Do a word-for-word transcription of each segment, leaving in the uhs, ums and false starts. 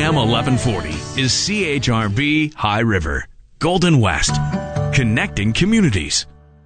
M eleven forty is C H R B High River, Golden West, connecting communities.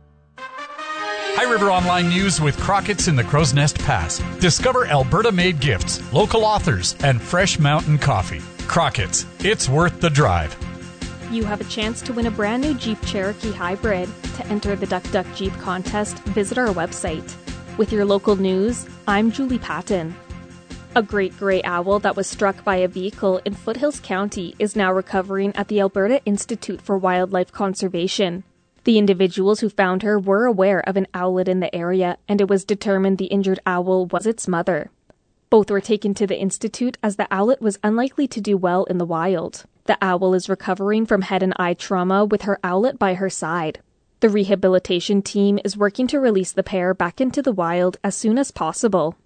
High River Online News with Crockett's in the Crow's Nest Pass. Discover Alberta-made gifts, local authors, and fresh mountain coffee. Crockett's, it's worth the drive. You have a chance to win a brand new Jeep Cherokee Hybrid. To enter the Duck Duck Jeep contest, visit our website. With your local news, I'm Julie Patton. A great gray owl that was struck by a vehicle in Foothills County is now recovering at the Alberta Institute for Wildlife Conservation. The individuals who found her were aware of an owlet in the area, and it was determined the injured owl was its mother. Both were taken to the Institute as the owlet was unlikely to do well in the wild. The owl is recovering from head and eye trauma with her owlet by her side. The rehabilitation team is working to release the pair back into the wild as soon as possible.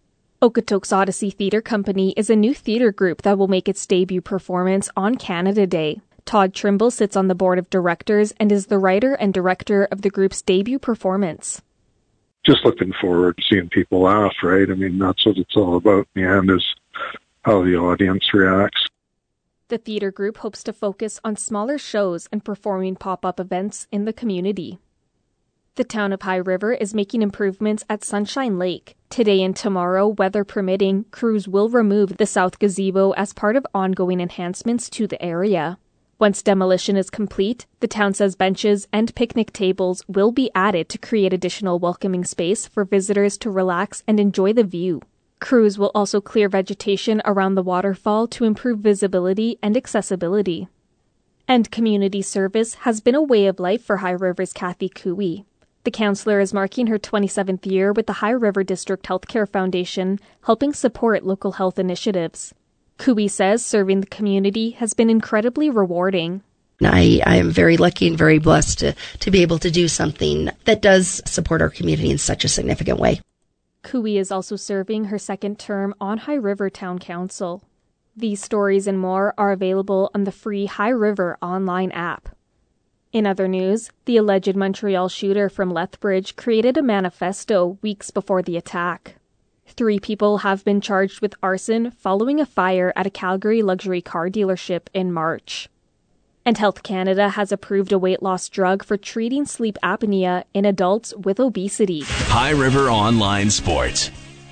Okotoks Odyssey Theatre Company is a new theatre group that will make its debut performance on Canada Day. Todd Trimble sits on the board of directors and is the writer and director of the group's debut performance. Just looking forward to seeing people laugh, right? I mean, that's what it's all about in the end, is how the audience reacts. The theatre group hopes to focus on smaller shows and performing pop-up events in the community. The town of High River is making improvements at Sunshine Lake. Today and tomorrow, weather permitting, crews will remove the south gazebo as part of ongoing enhancements to the area. Once demolition is complete, the town says benches and picnic tables will be added to create additional welcoming space for visitors to relax and enjoy the view. Crews will also clear vegetation around the waterfall to improve visibility and accessibility. And community service has been a way of life for High River's Kathy Cooey. The councillor is marking her twenty-seventh year with the High River District Healthcare Foundation, helping support local health initiatives. Cooey says serving the community has been incredibly rewarding. I, I am very lucky and very blessed to, to be able to do something that does support our community in such a significant way. Cooey is also serving her second term on High River Town Council. These stories and more are available on the free High River online app. In other news, the alleged Montreal shooter from Lethbridge created a manifesto weeks before the attack. Three people have been charged with arson following a fire at a Calgary luxury car dealership in March. And Health Canada has approved a weight loss drug for treating sleep apnea in adults with obesity. High River Online Sports.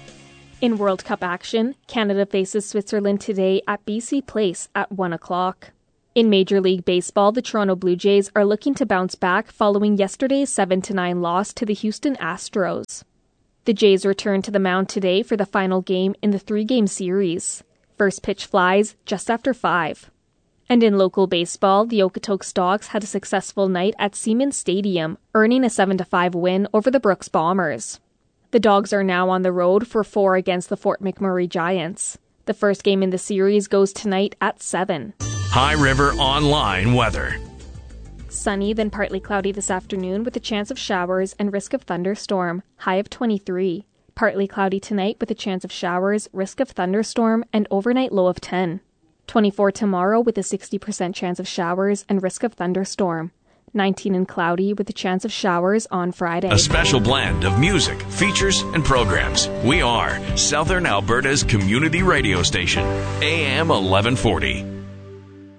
In World Cup action, Canada faces Switzerland today at B C Place at one o'clock. In Major League Baseball, the Toronto Blue Jays are looking to bounce back following yesterday's seven to nine loss to the Houston Astros. The Jays return to the mound today for the final game in the three-game series. First pitch flies just after five. And in local baseball, the Okotoks Dogs had a successful night at Siemens Stadium, earning a seven to five win over the Brooks Bombers. The Dogs are now on the road for four against the Fort McMurray Giants. The first game in the series goes tonight at seven. High River Online weather. Sunny, then partly cloudy this afternoon with a chance of showers and risk of thunderstorm, high of twenty-three. Partly cloudy tonight with a chance of showers, risk of thunderstorm, and overnight low of ten. twenty-four tomorrow with a sixty percent chance of showers and risk of thunderstorm. nineteen and cloudy with a chance of showers on Friday. A special blend of music, features, and programs. We are Southern Alberta's community radio station, A M eleven forty.